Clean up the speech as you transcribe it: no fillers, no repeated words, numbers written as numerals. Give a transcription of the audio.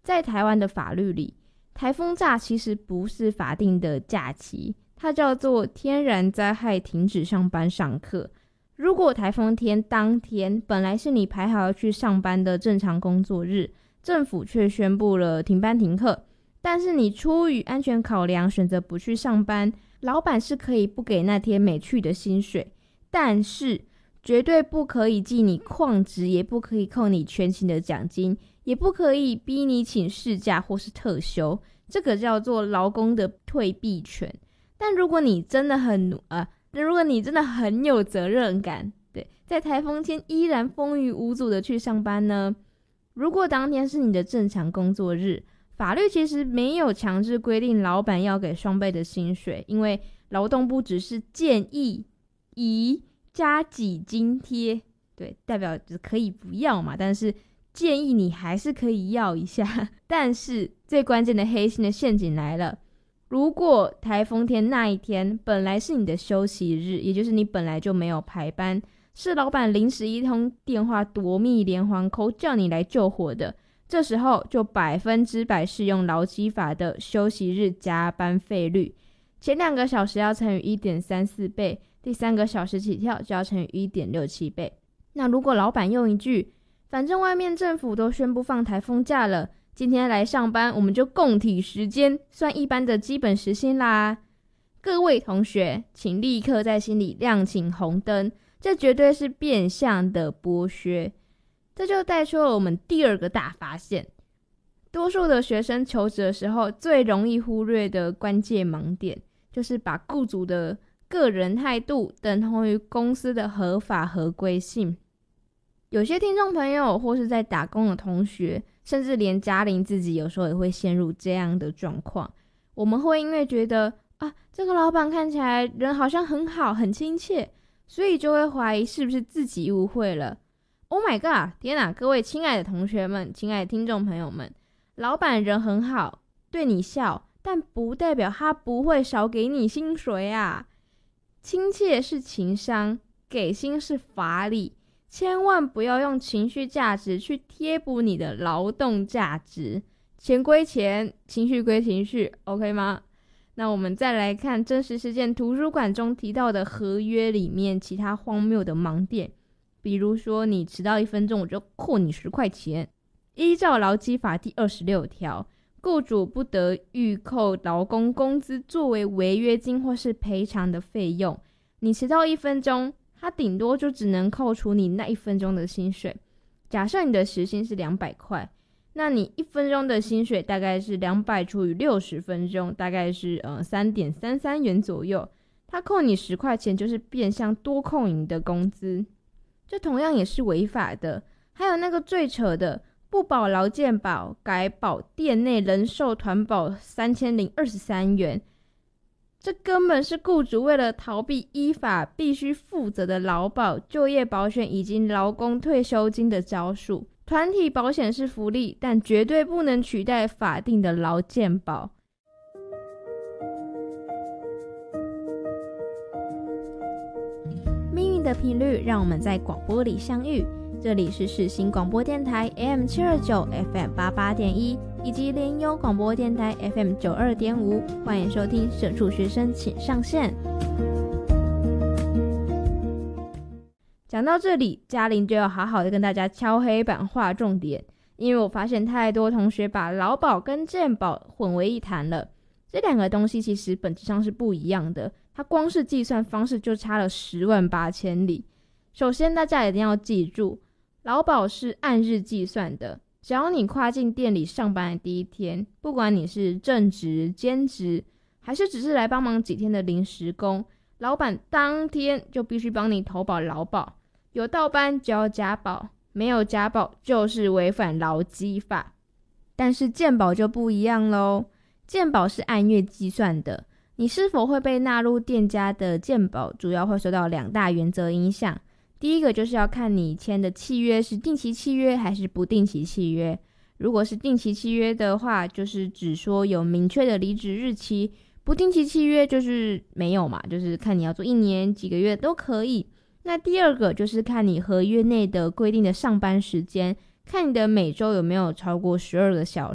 在台湾的法律里，台风假其实不是法定的假期，它叫做天然灾害停止上班上课。如果台风天当天本来是你排好要去上班的正常工作日，政府却宣布了停班停课，但是你出于安全考量选择不去上班，老板是可以不给那天没去的薪水，但是绝对不可以记你旷职，也不可以扣你全勤的奖金，也不可以逼你请事假或是特休，这个叫做劳工的退避权。但如果你真的很有责任感，对，在台风天依然风雨无阻的去上班呢？如果当天是你的正常工作日，法律其实没有强制规定老板要给双倍的薪水，因为劳动部只是建议宜加给津贴，对，代表可以不要嘛，但是建议你还是可以要一下。但是最关键的黑心的陷阱来了，如果台风天那一天本来是你的休息日，也就是你本来就没有排班，是老板临时一通电话夺命连环扣叫你来救火的，这时候就100%适用劳基法的休息日加班费率，前2个小时要乘以 1.34 倍，第3个小时起跳就要乘以 1.67 倍。那如果老板用一句反正外面政府都宣布放台风假了，今天来上班我们就共体时间，算一般的基本时薪啦，各位同学请立刻在心里亮起红灯，这绝对是变相的剥削。这就带出了我们第2个大发现，多数的学生求职的时候最容易忽略的关键盲点，就是把雇主的个人态度等同于公司的合法合规性。有些听众朋友或是在打工的同学，甚至连嘉玲自己有时候也会陷入这样的状况。我们会因为觉得这个老板看起来人好像很好很亲切，所以就会怀疑是不是自己误会了。 Oh my god， 天哪，各位亲爱的同学们，亲爱的听众朋友们，老板人很好，对你笑，但不代表他不会少给你薪水啊。亲切是情商，给薪是法理，千万不要用情绪价值去贴补你的劳动价值。钱归钱，情绪归情绪 OK 吗？那我们再来看真实事件图书馆中提到的合约里面其他荒谬的盲点，比如说你迟到1分钟我就扣你10块钱。依照劳基法第26条，雇主不得预扣劳工工资作为违约金或是赔偿的费用。你迟到1分钟，他顶多就只能扣除你那1分钟的薪水。假设你的时薪是200块，那你1分钟的薪水大概是200除以60分钟，大概是3.33元左右。他扣你10块钱，就是变相多扣你的工资，这同样也是违法的。还有那个最扯的，不保劳健保，改保店内人寿团保3023元，这根本是雇主为了逃避依法必须负责的劳保、就业保险以及劳工退休金的招数。团体保险是福利，但绝对不能取代法定的劳健保。命运的频率让我们在广播里相遇，这里是世新广播电台 AM729 FM88.1 以及联优广播电台 FM92.5， 欢迎收听社畜学生请上线。讲到这里，嘉玲就要好好的跟大家敲黑板画重点，因为我发现太多同学把劳保跟健保混为一谈了。这2个东西其实本质上是不一样的，它光是计算方式就差了10万8千里。首先大家一定要记住，劳保是按日计算的，只要你跨进店里上班的第一天，不管你是正职、兼职，还是只是来帮忙几天的临时工，老板当天就必须帮你投保劳保，有到班就要加保，没有加保就是违反劳基法。但是健保就不一样咯，健保是按月计算的，你是否会被纳入店家的健保主要会受到2大原则影响。第一个就是要看你签的契约是定期契约还是不定期契约。如果是定期契约的话，就是只说有明确的离职日期，不定期契约就是没有嘛，就是看你要做1年几个月都可以。那第二个就是看你合约内的规定的上班时间，看你的每周有没有超过12个小